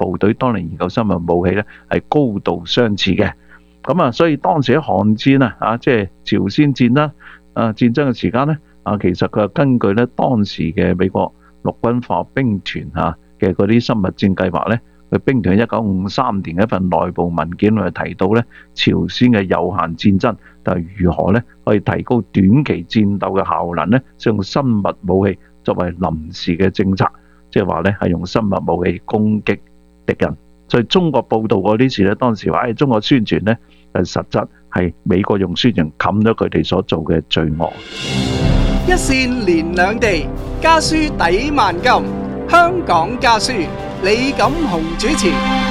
部隊當年研究生物武器咧係高度相似嘅。咁啊，所以當時喺韓戰即係朝鮮戰啦戰爭嘅時間咧其實佢係根據咧當時嘅美國陸軍化學兵團嘅嗰啲生物戰計劃咧，佢兵團1953年嘅一份內部文件裏提到咧，朝鮮嘅有限戰爭就係如何咧可以提高短期戰鬥嘅效能咧，使用生物武器作為臨時嘅政策，即係話咧係用生物武器攻擊敵人。所以中國報道過呢次咧，當時話中國宣傳咧，實質係美國用宣傳冚咗佢哋所做嘅罪惡。 一線連兩地，家書抵萬金。香港家書，李錦雄主持。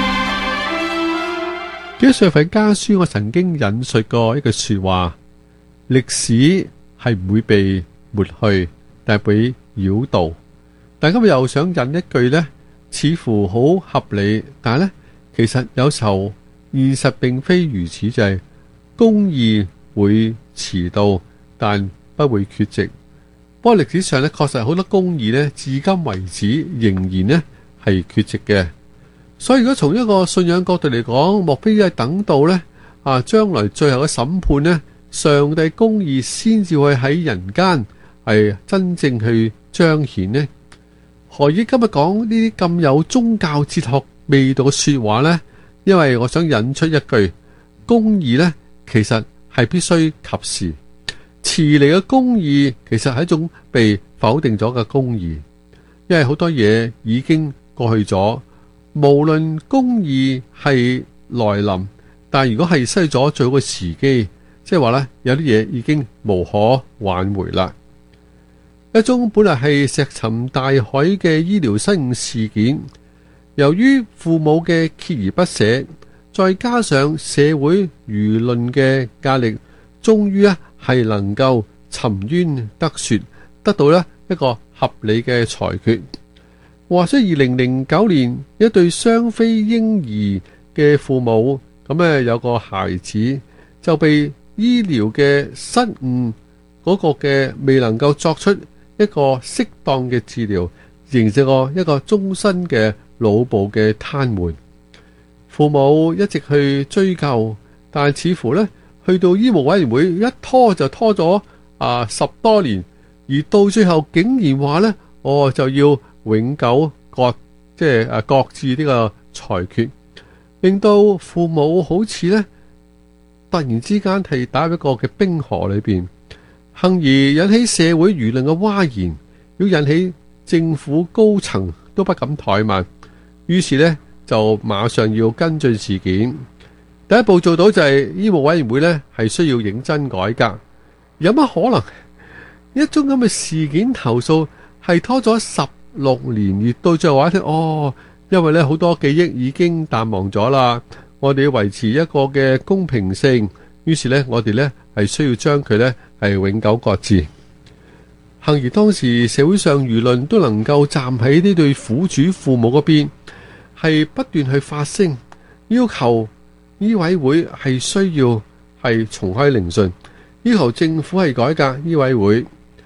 幾多歲份家書，我曾經引述過一句說話：歷史係唔會被抹去，但係被繞道。但今日又想引一句呢，似乎好合理，但係呢，其實有時候現實並非如此，就係公義會遲到，但不會缺席。不過歷史上咧，確實好多公義咧，至今為止仍然咧係缺席嘅。所以如果從一個信仰角度嚟講，莫非係等到咧將來最後嘅審判咧，上帝公義先至會喺人間係真正去彰顯呢？何以今日講呢啲咁有宗教哲學味道嘅說話呢？因為我想引出一句，公義咧其實係必須及時。遲嚟嘅公義其實係一種被否定咗嘅公義，因為好多嘢已經過去咗。無論公義係來臨，但如果係失去咗最好嘅時機，即係話呢，有啲嘢已經無可挽回啦。一宗本來係石沉大海嘅醫療失誤事件，由於父母嘅鍥而不捨，再加上社會輿論嘅壓力，終於係能夠沉冤得雪，得到一個合理嘅裁決。話說2009年，一對雙非嬰兒嘅父母，咁有個孩子就被醫療嘅失誤嗰個嘅未能夠作出一個適當嘅治療，形成一個終身嘅腦部嘅癱瘓。父母一直去追究，但似乎去到醫務委員會一拖就拖咗10多年，而到最後竟然話就要永久擱置呢個裁決，令到父母好似突然之間係打入一個嘅冰河裏邊，幸而引起社會輿論嘅譁然，要引起政府高層都不敢怠慢，於是就馬上要跟進事件。第一步做到就係醫務委員會係需要認真改革。有乜可能一宗咁嘅事件投訴係拖咗16年，而到最後話一聽因為好多記憶已經淡忘咗啦，我哋要維持一個嘅公平性，於是我哋係需要將佢係永久擱置。幸而當時社會上輿論都能夠站喺呢對苦主父母嗰邊，係不斷去發聲，要求醫委會係需要係重開聆訊，要求政府係改革醫委會。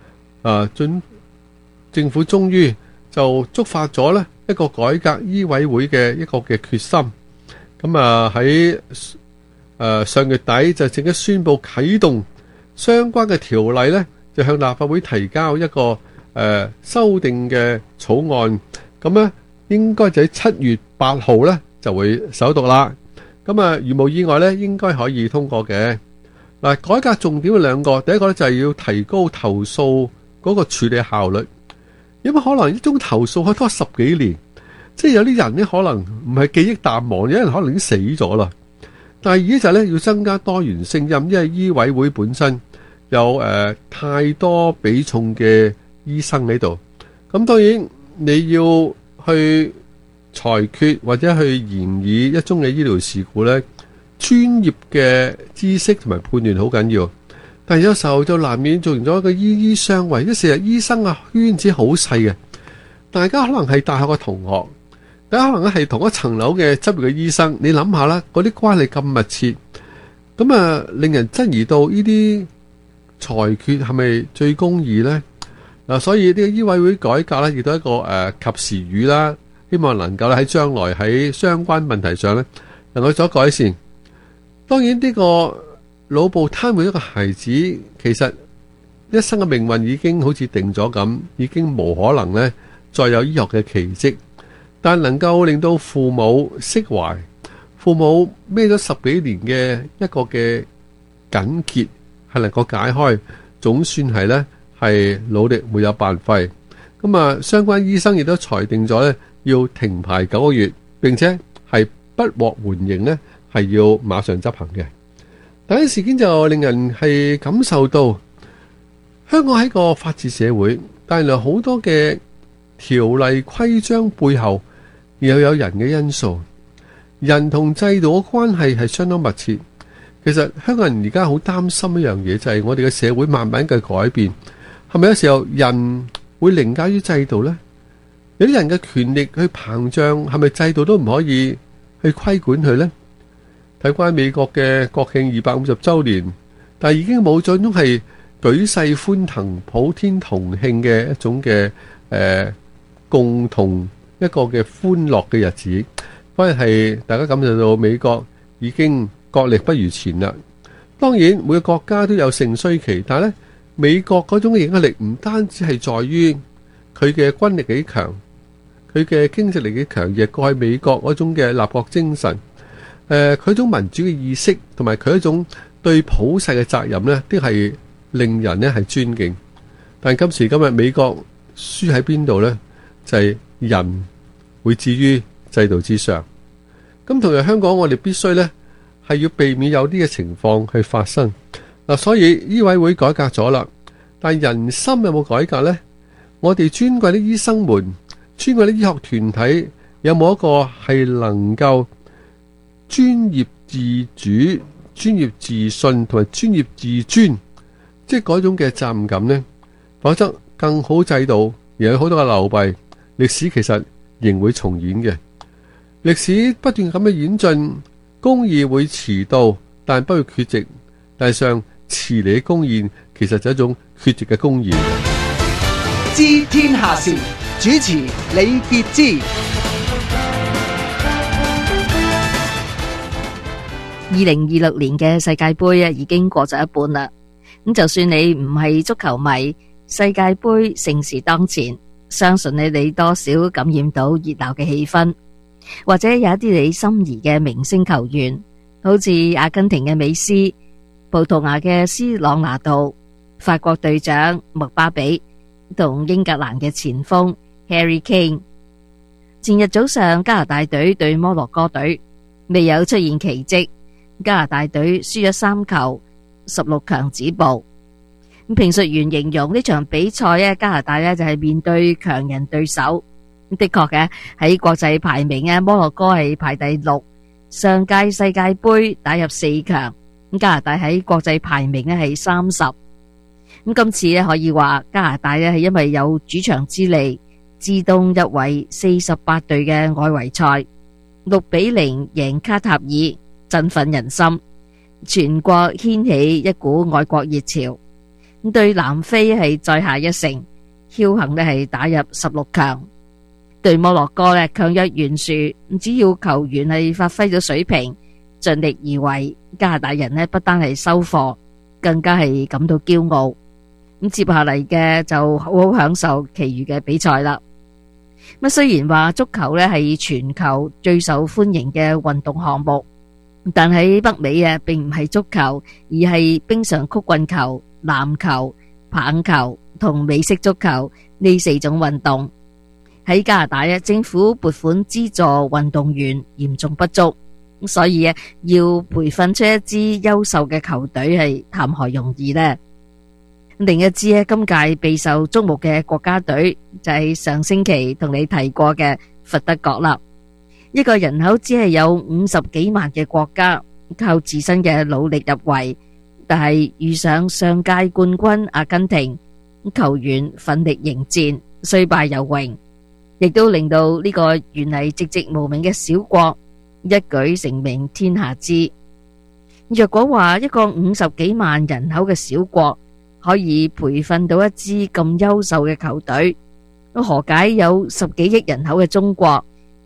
政府終於就觸發咗一個改革醫委會嘅一個嘅決心。咁喺上月底就正式宣布啟動相關嘅條例就向立法會提交一個修訂嘅草案。咁應該就喺7月8號就會首讀啦。咁如無意外應該可以通過嘅。嗱，改革重點有兩個，第一個就係要提高投訴嗰個處理效率。有乜可能一宗投訴可以拖10幾年？即係有啲人可能唔係記憶淡忘，有人可能已經死咗啦。但係而家就要增加多元聲音，因為醫委會本身有太多比重嘅醫生喺度。咁當然你要去裁決或者去研議一宗嘅醫療事故專業嘅知識同埋判斷好緊要。但係有時候就難免做完咗一個醫醫相衛，一成日醫生圈子好細嘅，大家可能係大學嘅同學，大家可能係同一層樓嘅執業嘅醫生。你諗下啦，嗰啲關係咁密切，咁令人質疑到呢啲裁決係咪最公義呢？所以呢個醫委會改革亦都係一個及時雨啦， 希望能夠喺將來喺相關問題上呢能夠所改善。當然呢個腦部癱瘓一個孩子，其實一生嘅命運已經好似定咗咁，已經無可能呢再有醫學嘅奇蹟，但能夠令到父母釋懷，父母孭咗10幾年嘅一個嘅緊結係能夠解開，總算係呢係努力沒有白費。咁啊，相關醫生亦都裁定咗呢要停牌9個月，並且係不獲緩刑呢係要馬上執行嘅。但係事件就令人係感受到香港係一個法治社會，但係好多嘅條例規章背後又有人嘅因素，人同制度嘅關係係相當密切。其實香港人而家好擔心一樣嘢，就係我哋嘅社會慢慢嘅改變，係咪有時候人會凌駕於制度呢？有啲人嘅權力去膨脹，係咪制度都唔可以去規管佢呢？睇翻美國嘅國慶250週年，但係已經冇咗種係舉世歡騰、普天同慶嘅一種嘅共同一個嘅歡樂嘅日子，反而係大家感受到美國已經國力不如前啦。當然每個國家都有盛衰期，但係咧美國嗰種影響力唔單止係在於佢嘅軍力幾強，佢嘅經濟力幾強，亦過去美國嗰種嘅立國精神，佢一種民主嘅意識，同埋佢一種對普世嘅責任呢，都係令人呢係尊敬。但今時今日美國輸喺邊度呢？就係人會置於制度之上。咁同樣香港，我哋必須呢係要避免有啲嘅情況去發生。嗱，所以醫委會改革咗啦，但人心有冇改革呢？我哋尊貴啲醫生們、尊貴啲醫學團體，有冇一個係能夠專業自主、專業自信同埋專業自尊，即係嗰種嘅責任感呢？否則更好制度，而有好多嘅流弊，歷史其實仍會重演嘅。歷史不斷咁嘅演進，公義會遲到，但不會缺席。但係上遲嚟嘅公義，其實就係一種缺席嘅公義。 知天下事，主持李傑之。 2026年嘅世界盃已經過咗一半啦。咁就算你唔係足球迷，世界盃盛事當前，相信你多少感染到熱鬧嘅氣氛，或者有一啲你心儀嘅明星球員，好似阿根廷嘅美斯、葡萄牙嘅斯朗拿度、法國隊長麥巴比同英格蘭嘅前鋒 Harry Kane。前日早上加拿大隊對摩洛哥隊，未有出現奇蹟，加拿大隊輸咗3球，16強止步。評述員形容呢場比賽加拿大就係面對強人對手。的確嘅，喺國際排名摩洛哥係排第6，上屆世界盃打入4強，加拿大喺國際排名係30。今次可以話加拿大係因為有主場之利，自動入圍48隊嘅外圍賽，6-0贏卡塔爾，振奮人心，全國掀起一股愛國熱潮。對南非係再下一城，僥倖係打入16強。對摩洛哥強弱懸殊，只要球員係發揮咗水平，盡力而為，加拿大人不單係收貨，更加係感到驕傲。接下嚟嘅就好好享受其餘嘅比賽啦。雖然話足球係全球最受歡迎嘅運動項目，但喺北美並唔係足球，而係冰上曲棍球、籃球、棒球同美式足球呢4種運動。喺加拿大政府撥款資助運動員嚴重不足，所以要培訓出一支優秀嘅球隊係談何容易呢？另一支今屆備受矚目嘅國家隊就係上星期同你提過嘅佛得角啦。一個人口只係有50幾萬嘅國家，靠自身嘅努力入圍，但係遇上上屆冠軍阿根廷，球員奮力迎戰，雖敗猶榮，亦都令到呢個原嚟寂寂無名嘅小國一舉成名天下知。若果話一個50幾萬人口嘅小國可以培訓到一支咁優秀嘅球隊，何解有10幾億人口嘅中國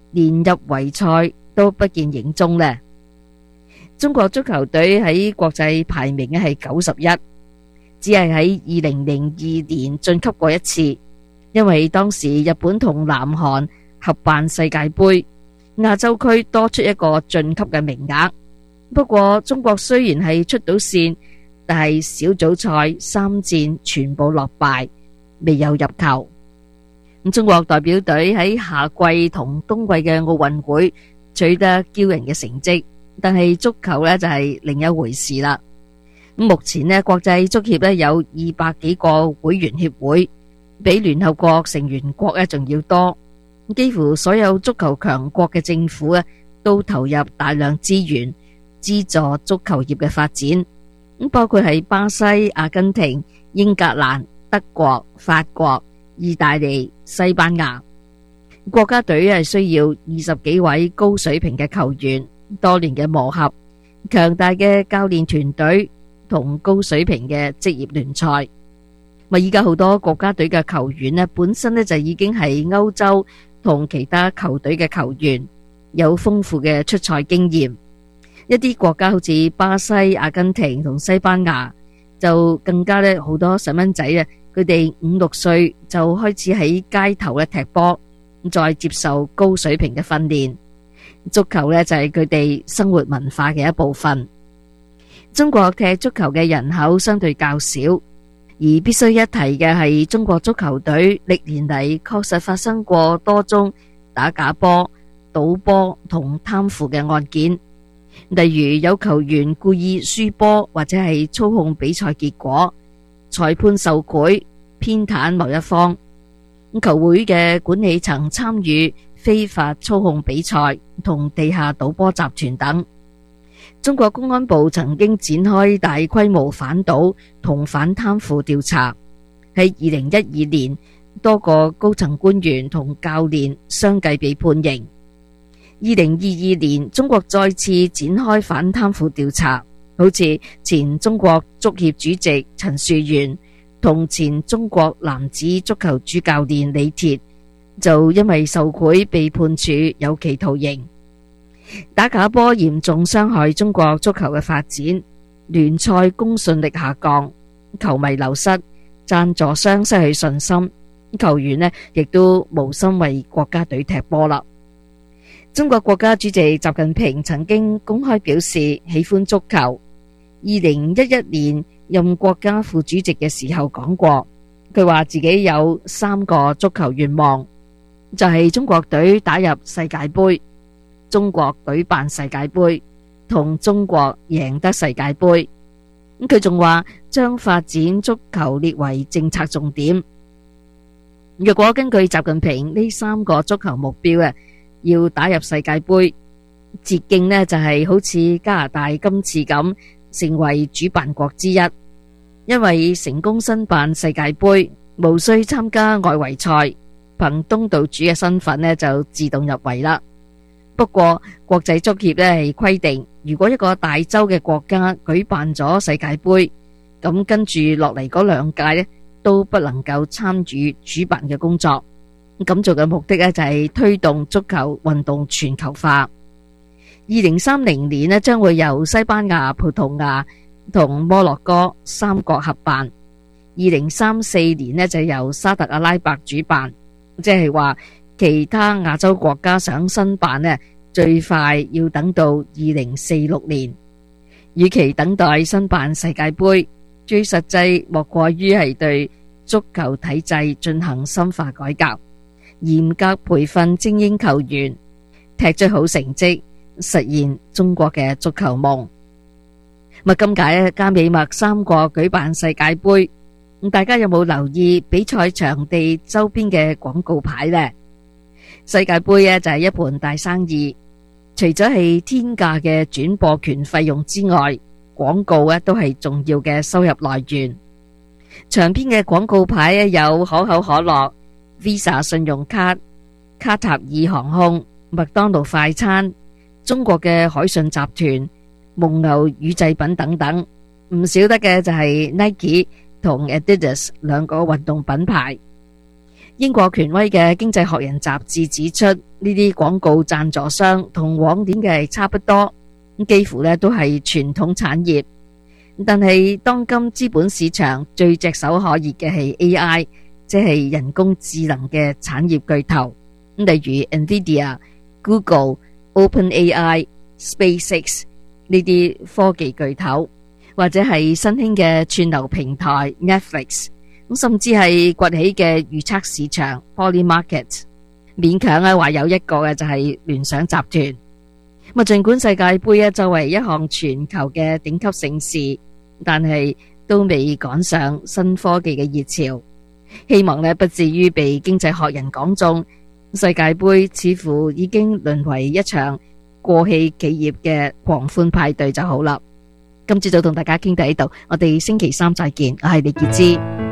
連入圍賽都不見影蹤呢。中國足球隊喺國際排名係91，只係喺2002年晉級過一次，因為當時日本同南韓合辦世界盃，亞洲區多出一個晉級嘅名額。不過中國雖然係出到線，但係小組賽3戰全部落敗，未有入球。中國代表隊喺夏季同冬季嘅奧運會取得驕人嘅成績，但係足球呢就係另一回事啦。目前呢，國際足協呢有200幾個會員協會，比聯合國成員國呢仲要多。幾乎所有足球強國嘅政府呢都投入大量資源資助足球業嘅發展，包括係巴西、阿根廷、英格蘭、德國、法國、意大利、西班牙。國家隊係需要20幾位高水平嘅球員，多年嘅磨合，強大嘅教練團隊同高水平嘅職業聯賽。依家好多國家隊嘅球員呢，本身呢就已經係歐洲同其他球隊嘅球員，有豐富嘅出賽經驗。一啲國家好似巴西、阿根廷同西班牙，就更加呢好多細蚊仔啊，佢哋5、6歲就開始喺街頭咧踢波，再接受高水平嘅訓練。足球呢就係佢哋生活文化嘅一部分。中國踢足球嘅人口相對較少，而必須一提嘅係中國足球隊歷年嚟確實發生過多宗打假波、賭波同貪腐嘅案件。例如有球員故意輸波或者係操控比賽結果，裁判受賄偏袒某一方，球會嘅管理層參與非法操控比賽同地下賭波集團等。中國公安部曾經展開大規模反賭同反貪腐調查，喺2012年多個高層官員同教練相繼被判刑。2022年，中國再次展開反貪腐調查，好似前中國足協主席陳樹元同前中國男子足球主教練李鐵，就因為受賄被判處有期徒刑。打假波嚴重傷害中國足球嘅發展，聯賽公信力下降，球迷流失，贊助商失去信心，球員呢亦都無心為國家隊踢波啦。中國國家主席習近平曾經公開表示喜歡足球。2011年任國家副主席嘅時候講過，佢話自己有3個足球願望，就係中國隊打入世界盃、中國舉辦世界盃同中國贏得世界盃。佢仲話將發展足球列為政策重點。若果根據習近平呢3個足球目標要打入世界盃，捷徑呢就係好似加拿大今次咁成為主辦國之一，因為成功申辦世界盃無需參加外圍賽，憑東道主嘅身份呢就自動入圍啦。不過國際足協呢係規定，如果一個大洲嘅國家舉辦咗世界盃，咁跟住落嚟嗰2屆呢都不能夠參與主辦嘅工作。咁做嘅目的呢就係推動足球運動全球化。2030年呢將會由西班牙、葡萄牙同摩洛哥3國合辦，2034年呢就由沙特阿拉伯主辦，即係話其他亞洲國家想申辦呢，最快要等到2046年。與其等待申辦世界盃，最實際莫過於係對足球體制進行深化改革，嚴格培訓精英球員，踢出好成績，實現中國嘅足球夢。今屆加美墨3國舉辦世界盃，大家有冇留意比賽場地周邊嘅廣告牌呢？世界盃就係一盤大生意，除咗係天價嘅轉播權費用之外，廣告都係重要嘅收入來源。場邊嘅廣告牌有可口可樂、Visa 信用卡、卡塔爾航空、麥當勞快餐、中國嘅海信集團、蒙牛乳製品等等，唔少得嘅就係 Nike 同 Adidas 2個運動品牌。 英國權威嘅經濟學人雜誌指出，呢啲廣告贊助商同往年嘅係差不多，幾乎咧都係傳統產業。但係當今資本市場最炙手可熱嘅係 AI， 即係人工智能嘅產業巨頭，例如 Nvidia、Google、OpenAI、SpaceX 呢啲科技巨頭，或者係新興嘅串流平台 Netflix， 甚至係崛起嘅預測市場 Polymarket， 勉強話有一個嘅就係聯想集團。盡管世界盃作為一項全球嘅頂級盛事，但係都未趕上新科技嘅熱潮。希望不至於被經濟學人講中，世界盃似乎已經淪為一場過氣企業嘅狂歡派對就好啦。今朝早同大家傾到呢度，我哋星期三再見，我係李潔芝。